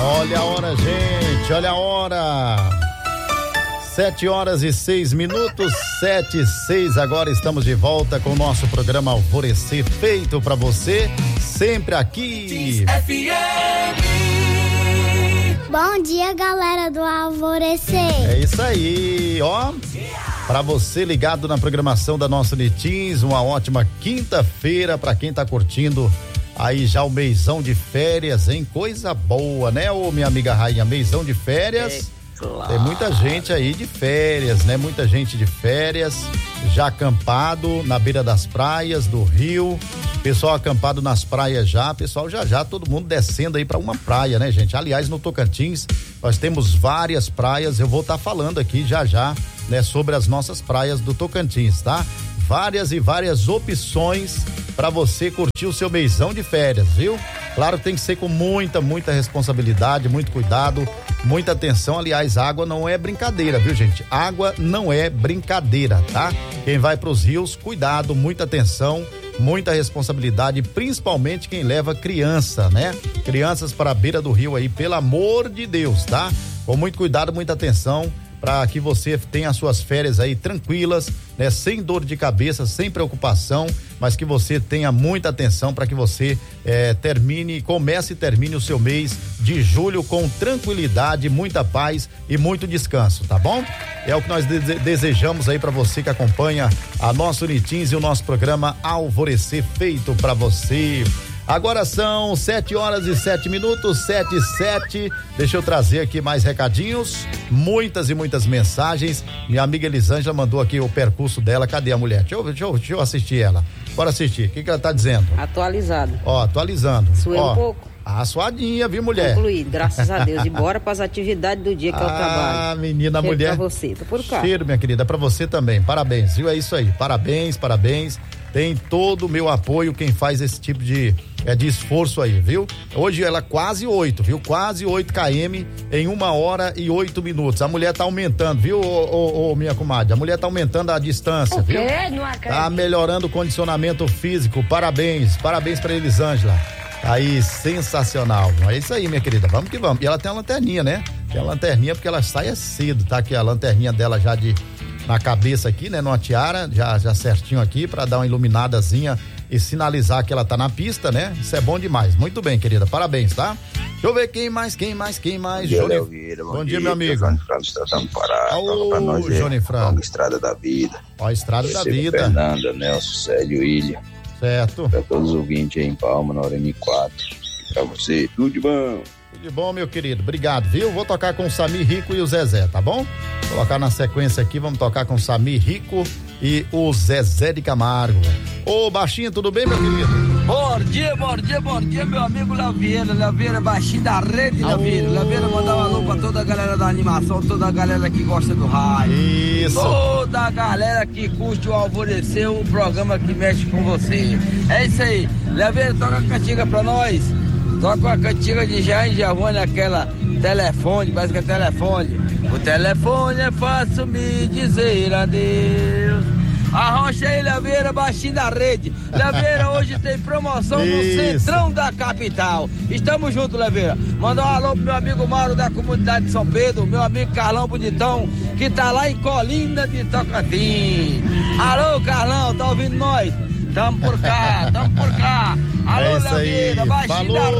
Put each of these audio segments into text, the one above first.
Olha a hora, gente, olha a hora. 7h06, 7h06. Agora estamos de volta com o nosso programa Alvorecer, feito pra você, sempre aqui. Bom dia, galera do Alvorecer. É isso aí, ó. Pra você ligado na programação da nossa Unitins, uma ótima quinta-feira pra quem tá curtindo aí já o meizão de férias, hein? Coisa boa, né, ô minha amiga Rainha? Meizão de férias. Claro. Tem muita gente aí de férias, né? Muita gente de férias, já acampado na beira das praias do Rio. Pessoal acampado nas praias já, pessoal já todo mundo descendo aí pra uma praia, né, gente? Aliás, no Tocantins, nós temos várias praias, eu vou estar falando aqui já, né, sobre as nossas praias do Tocantins, tá? Várias e várias opções para você curtir o seu meizão de férias, viu? Claro que tem que ser com muita responsabilidade, muito cuidado, muita atenção. Aliás, água não é brincadeira, viu, gente? Água não é brincadeira, tá? Quem vai pros rios, cuidado, muita atenção, muita responsabilidade, principalmente quem leva criança, né? Crianças para a beira do rio aí, pelo amor de Deus, tá? Com muito cuidado, muita atenção, para que você tenha as suas férias aí tranquilas, né? Sem dor de cabeça, sem preocupação, mas que você tenha muita atenção para que você comece e termine o seu mês de julho com tranquilidade, muita paz e muito descanso, tá bom? É o que nós desejamos aí para você que acompanha a nossa Unitins e o nosso programa Alvorecer, feito para você. Agora são 7h07, 7h07. Deixa eu trazer aqui mais recadinhos, muitas e muitas mensagens. Minha amiga Elisângela mandou aqui o percurso dela. Cadê a mulher? Deixa eu assistir ela. Bora assistir. O que ela tá dizendo? Atualizado. Ó, atualizando. Suei um pouco. Suadinha, viu, mulher? Concluído, graças a Deus. E bora para as atividades do dia que é o trabalho. Ah, menina, cheiro mulher. Pra você, tô por cá. Cheiro, minha querida, pra você também. Parabéns, viu? É isso aí. Parabéns. Tem todo o meu apoio quem faz esse tipo de esforço aí, viu? Hoje ela quase 8, viu? Quase 8 km em 1h08. A mulher tá aumentando, viu, minha comadre? A mulher tá aumentando a distância, viu? Não acredito. Tá melhorando o condicionamento físico. Parabéns pra Elisângela. Aí, sensacional. É isso aí, minha querida. Vamos que vamos. E ela tem a lanterninha, né? Tem a lanterninha porque ela sai cedo, tá? Aqui a lanterninha dela já na cabeça aqui, né? Numa tiara, já certinho aqui pra dar uma iluminadazinha e sinalizar que ela tá na pista, né? Isso é bom demais. Muito bem, querida. Parabéns, tá? Deixa eu ver quem mais. Bom dia, meu amigo. Jônio Franco está dando parado. Ô, Pra nós Jônio Franco. Longa Estrada da Vida. Ó, a Estrada da Vida. Fernanda, Nelson, Célio, Ilha. Certo. Pra todos os ouvintes aí em Palma, na hora M4. E pra você, tudo de bom. Tudo de bom, meu querido. Obrigado, viu? Vou tocar com o Samir Rico e o Zezé, tá bom? Vou colocar na sequência aqui, vamos tocar com o Samir Rico e o Zezé de Camargo. Ô, baixinho, tudo bem, meu querido? Bom dia, meu amigo Léo Vieira, baixinho da rede, Léo Vieira, mandar um alô pra toda a galera da animação, toda a galera que gosta do rádio. Isso. Toda a galera que curte o Alvorecer, o programa que mexe com você. É isso aí. Léo Vieira, toca a cantiga pra nós. Toca a cantiga de Jair Giovanni, aquela telefone, parece que é telefone. O telefone é fácil me dizer adeus. Arrocha aí, Leveira, baixinho da rede. Leveira, hoje tem promoção no centrão da capital. Estamos juntos, Leveira. Mandar um alô pro meu amigo Mauro da comunidade de São Pedro, meu amigo Carlão Bonitão, que tá lá em Colinda de Tocantins. Alô, Carlão, tá ouvindo nós? Tamo por cá. Alô, Leveira, baixinho da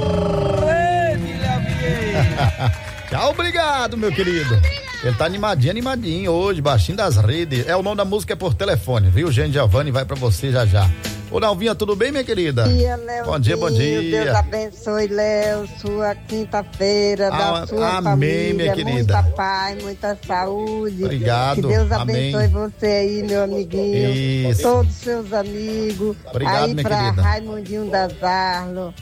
rede, Leveira. Tchau, obrigado, meu querido. Ele tá animadinho hoje, baixinho das redes. É, o nome da música é Por Telefone, viu? Gente Giovanni vai pra você já. Ô, Nalvinha, tudo bem, minha querida? Bom dia, bom dia. Deus abençoe, Léo, sua quinta-feira, da sua amém, família, minha querida. Muita paz, muita saúde. Obrigado. Que Deus amém. abençoe você aí, meu amiguinho. Isso. Todos os seus amigos. Obrigado, aí minha pra querida. Raimundinho das Arlo.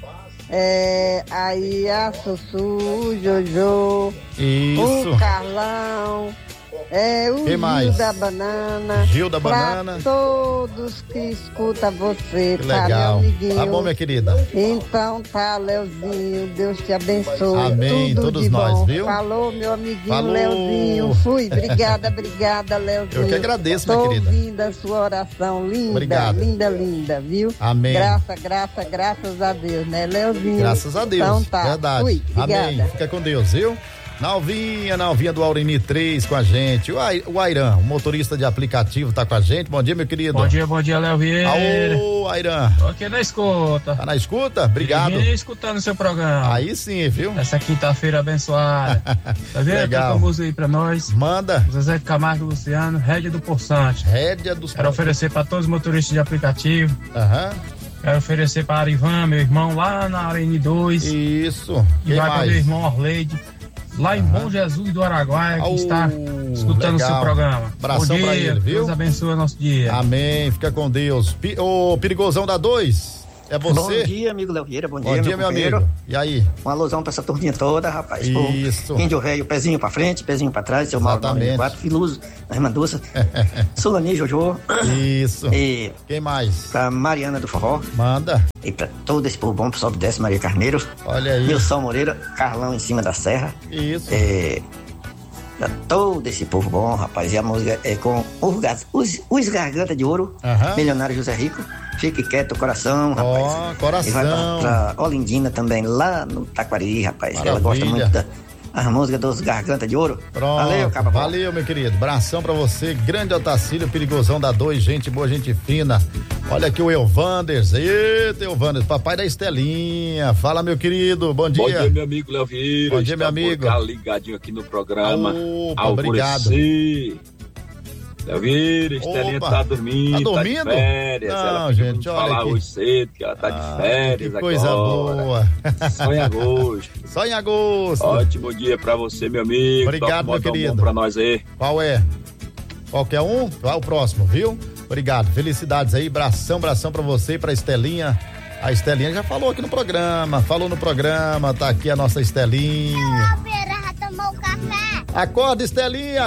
Aí a Sussu, o Jojo, Isso. o Carlão, O Quem mais? Gil da Banana. Gil da Banana. Pra todos que escutam você, Que tá, legal. meu amiguinho? Tá bom, minha querida? Então tá, Leozinho, Deus te abençoe. Amém, Tudo todos de nós, bom. viu? Falou, meu amiguinho. Falou. Leozinho. Fui, obrigada, Leozinho. Eu que agradeço, minha Tô querida. ouvindo a sua oração, linda, Obrigado. linda, viu? Amém. Graças a Deus, né, Leozinho? Graças a Deus, Então tá, verdade. fui, obrigada. Amém, fica com Deus, viu? Nalvinha do Aureni 3 com a gente. O Airan, o motorista de aplicativo, tá com a gente. Bom dia, meu querido. Bom dia, Léo Vieira. Alô, Airan. Tô aqui na escuta. Tá na escuta? Obrigado. E escutando o seu programa. Aí sim, viu? Essa quinta-feira abençoada. Tá vendo? Legal. Toca a música aí pra nós. Manda. Zezé Camargo e Luciano, Rédia do Poçante. Rédia dos Quero oferecer pra todos os motoristas de aplicativo. Aham. Quero oferecer pra Arivan, meu irmão, lá na Arene 2. Isso. E Quem vai mais? pra meu irmão Orleide, lá em Bom Jesus do Araguaia, que está escutando o seu programa. Abração Bom pra dia, ele, viu? Deus abençoe o nosso dia. Amém, fica com Deus. Ô, Perigosão da 2, é você? Bom dia, amigo Léo Vieira, bom Bom dia, meu companheiro. amigo. E aí? Um alusão pra essa turminha toda, rapaz. Isso. Índio Velho, pezinho pra frente, pezinho pra trás, seu Mauro Exatamente. 4, Filuso, a irmã Dulce, Sulani, Jojo. Isso. E quem mais? Pra Mariana do Forró. Manda. E pra todo esse povo bom, pro Sobe Desce, Maria Carneiro. Olha aí. Nilson Moreira, Carlão em cima da serra. Isso. Pra todo esse povo bom, rapaz. E a música é com os Garganta de Ouro, Milionário José Rico. Fique quieto, coração, rapaz. Coração. E vai pra Olindina também, lá no Taquari, rapaz. Maravilha. Ela gosta muito da música dos Garganta de Ouro. Pronto. Valeu, Cababó. Valeu, meu querido. Abração pra você. Grande Otacílio, Perigosão da 2, gente boa, gente fina. Olha aqui o Elvanders. Eita, Elvanders, papai da Estelinha. Fala, meu querido. Bom dia. Bom dia, meu amigo Léo Vieira. Bom dia, meu amigo. Tá ligadinho aqui no programa. Opa, obrigado. Léo Vieira, Estelinha tá dormindo. Tá dormindo? Tá de férias. Não, ela gente, olha falar aqui. hoje cedo que ela tá de férias. Que coisa agora. boa. Só em agosto. Só em agosto. Ótimo dia pra você, meu amigo. Obrigado, meu querido. Pra nós aí. Qual é? Qualquer um? Vai o próximo, viu? Obrigado. Felicidades aí. Abração pra você e pra Estelinha. A Estelinha já falou aqui no programa. Tá aqui a nossa Estelinha. Já tomou café? Acorda, Estelinha.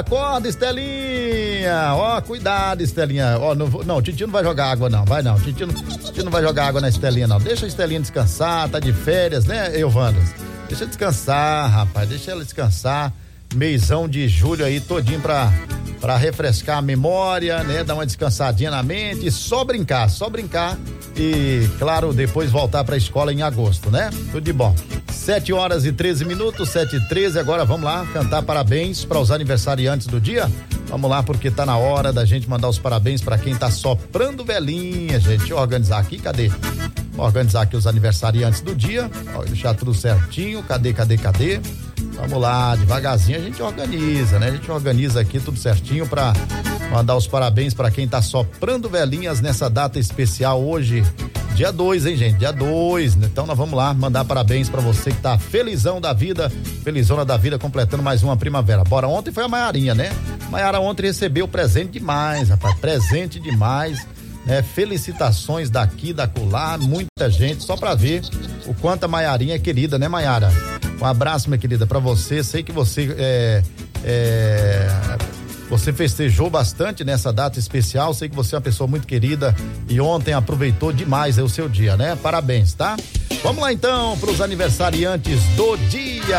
Ó, cuidado, Estelinha. Ó, não, Titio não vai jogar água, não. Vai não. Titio não vai jogar água na Estelinha, não. Deixa a Estelinha descansar, tá de férias, né, Elvandas? Deixa descansar, rapaz. Deixa ela descansar. Meizão de julho aí, todinho pra refrescar a memória, né? Dar uma descansadinha na mente e só brincar. E, claro, depois voltar pra escola em agosto, né? Tudo de bom. 7h13, 7h13, agora vamos lá cantar parabéns para os aniversariantes do dia. Vamos lá, porque tá na hora da gente mandar os parabéns para quem tá soprando velhinha, gente. Deixa eu organizar aqui, cadê? Organizar aqui os aniversariantes do dia, deixar tudo certinho, cadê? Vamos lá, devagarzinho a gente organiza, né? A gente organiza aqui tudo certinho pra mandar os parabéns pra quem tá soprando velhinhas nessa data especial hoje, dia 2, hein, gente? Dia 2, então nós vamos lá mandar parabéns pra você que tá felizona da vida, completando mais uma primavera. Bora, ontem foi a Maiarinha, né? Maiara ontem recebeu presente demais, rapaz, presente demais, né? Felicitações daqui, da colar, muita gente, só pra ver o quanto a Maiarinha é querida, né, Maiara? Um abraço, minha querida, pra você. Sei que você você festejou bastante nessa data especial. Sei que você é uma pessoa muito querida e ontem aproveitou demais o seu dia, né? Parabéns, tá? Vamos lá então pros aniversariantes do dia.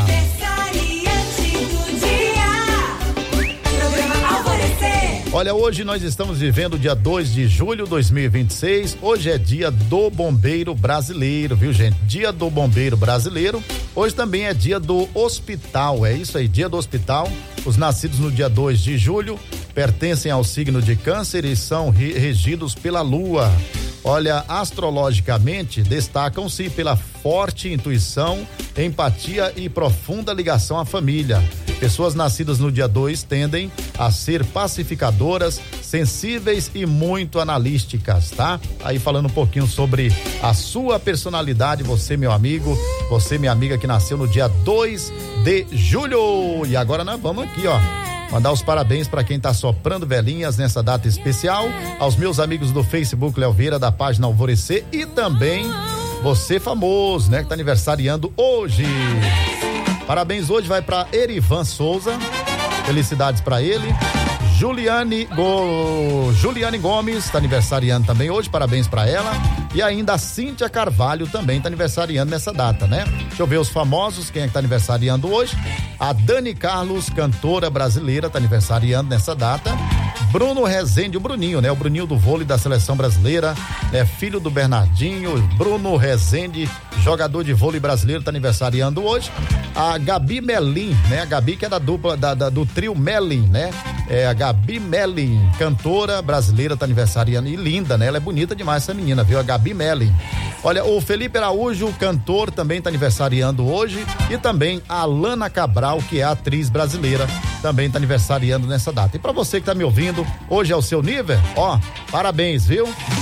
Olha, hoje nós estamos vivendo o dia 2 de julho de 2026. Hoje é dia do bombeiro brasileiro, viu, gente? Dia do bombeiro brasileiro. Hoje também é dia do hospital, é isso aí, dia do hospital. Os nascidos no dia 2 de julho pertencem ao signo de Câncer e são regidos pela Lua. Olha, astrologicamente destacam-se pela forte intuição, empatia e profunda ligação à família. Pessoas nascidas no dia 2 tendem a ser pacificadoras, sensíveis e muito analíticas, tá? Aí falando um pouquinho sobre a sua personalidade, você, meu amigo, você, minha amiga, que nasceu no dia 2 de julho. E agora nós vamos aqui, ó, mandar os parabéns para quem tá soprando velhinhas nessa data especial, aos meus amigos do Facebook Léo Vieira, da página Alvorecer, e também você famoso, né, que tá aniversariando hoje. Parabéns hoje vai para Erivan Souza, Felicidades pra ele. Juliane Gomes tá aniversariando também hoje, parabéns pra ela. E ainda a Cíntia Carvalho também tá aniversariando nessa data, né? Deixa eu ver os famosos, quem é que tá aniversariando hoje. A Dani Carlos, cantora brasileira, tá aniversariando nessa data. Bruno Rezende, o Bruninho, né? O Bruninho do vôlei da seleção brasileira, filho do Bernardinho. Bruno Rezende, jogador de vôlei brasileiro, tá aniversariando hoje. A Gabi Melin, né? A Gabi que é da dupla, do trio Melin, né? A Gabi Melin, cantora brasileira, tá aniversariando, e linda, né? Ela é bonita demais, essa menina, viu? A Gabi Melin. Olha, o Felipe Araújo, cantor, também tá aniversariando hoje, e também a Alana Cabral, que é a atriz brasileira, também tá aniversariando nessa data. E pra você que tá me ouvindo, hoje é o seu nível, ó, parabéns, viu?